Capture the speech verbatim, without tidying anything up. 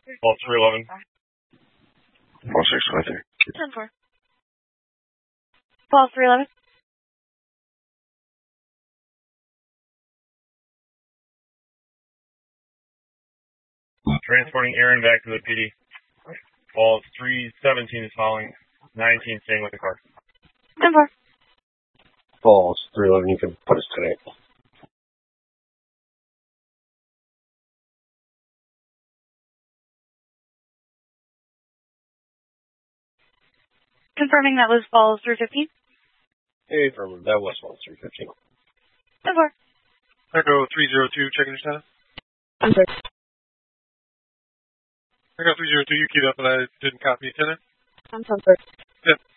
Fall three eleven. Fall six twenty-three. ten four. Fall three eleven. Transporting Aaron back to the P D. Fall three seventeen is following. nineteen staying with the car. ten four. Falls three eleven, you can put us today. Confirming that was Falls three fifteen. Hey, from that was Falls three fifteen. ten four. Echo three zero two, checking your status. ten four. Echo three zero two, you keyed up and I didn't copy. ten. ten four. Yep.